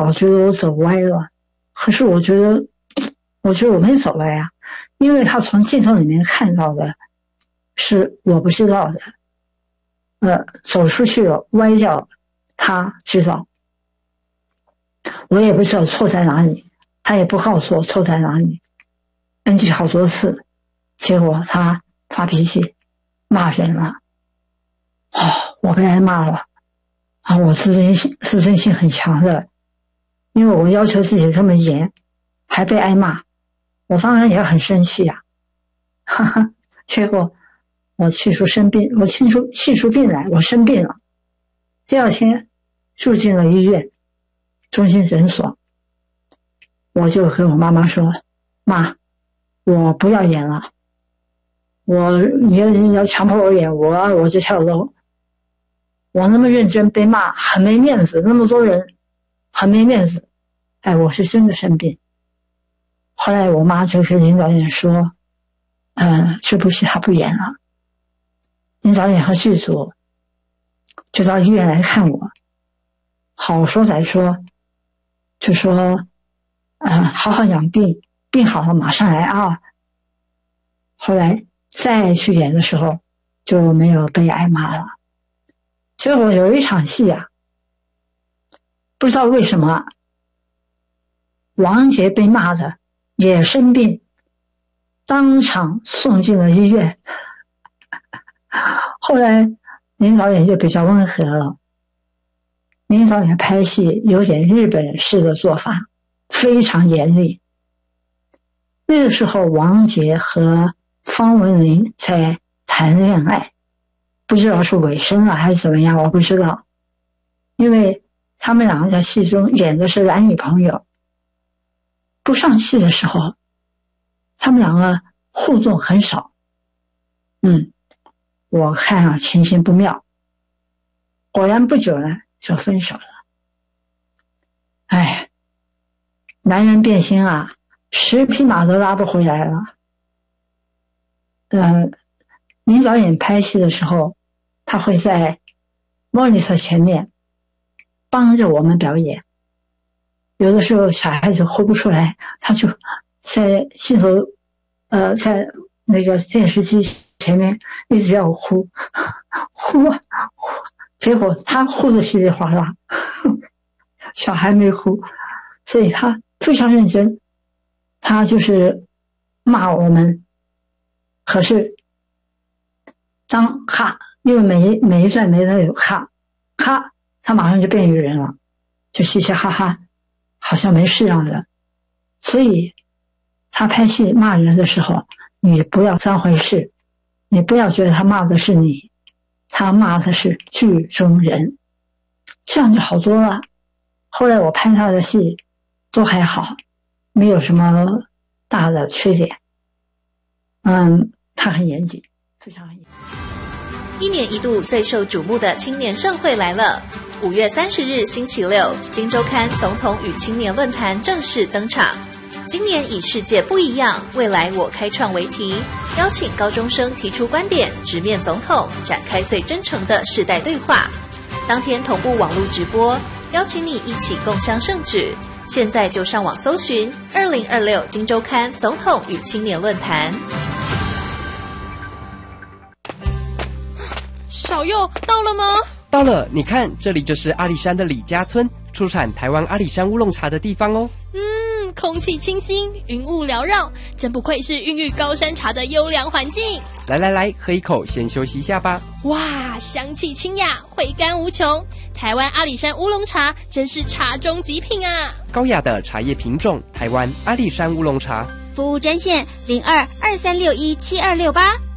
老觉得我走歪了，可是我觉得我没走歪啊，因为他从镜头里面看到的是我不知道的，走出去了歪掉，他知道，我也不知道错在哪里，他也不告诉我错在哪里，NG 好多次，结果他发脾气骂人了，我被挨骂了啊！我自尊心很强的，因为我要求自己这么严，还被挨骂，我当然也很生气呀，哈哈！结果我气出病来，我生病了，第二天住进了医院，中心诊所，我就和我妈妈说：“妈，我不要演了，你要强迫我演，我就跳楼。我那么认真被骂，很没面子，那么多人，很没面子。我是真的生病。”后来我妈就跟林导演说：“这部戏她不演了。”林导演和剧组就到医院来看我，好说歹说，就说：“好好养病，病好了马上来啊。”后来再去演的时候就没有被挨骂了。结果有一场戏啊，不知道为什么王杰被骂的也生病，当场送进了医院。后来林导演就比较温和了，林导演拍戏有点日本式的做法，非常严厉。那个时候王杰和方文琳在谈恋爱，不知道是尾声了还是怎么样，我不知道，因为他们两个在戏中演的是男女朋友，不上戏的时候他们两个互动很少，我看情形不妙，果然不久呢就分手了。男人变心啊，10匹马都拉不回来了。林导演拍戏的时候，他会在 monitor 前面帮着我们表演，有的时候小孩子呼不出来，他就在镜头在那个电视机前面一直要呼，结果他呼得稀里哗啦，小孩没呼，所以他非常认真，他就是骂我们。可是当因为每一段有他马上就变鱼人了，就嘻嘻哈哈，好像没事样的。所以他拍戏骂人的时候，你不要当回事，你不要觉得他骂的是你，他骂的是剧中人，这样就好多了。后来我拍他的戏都还好，没有什么大的缺点。他很严谨，非常严谨。 1年1度最受瞩目的青年盛会来了，5月30日星期六，今周刊总统与青年论坛正式登场。今年以世界不一样，未来我开创为题，邀请高中生提出观点，直面总统，展开最真诚的世代对话。当天同步网络直播，邀请你一起共襄盛举。现在就上网搜寻2026今周刊总统与青年论坛。 小佑到了吗？ 到了，你看，这里就是阿里山的李家村，出产台湾阿里山乌龙茶的地方哦。 空气清新，云雾缭绕，真不愧是孕育高山茶的优良环境。 来，喝一口，先休息一下吧。 哇，香气清雅，回甘无穷。台湾阿里山乌龙茶真是茶中极品啊！ 高雅的茶叶品种，台湾阿里山乌龙茶。 服务专线0223617268。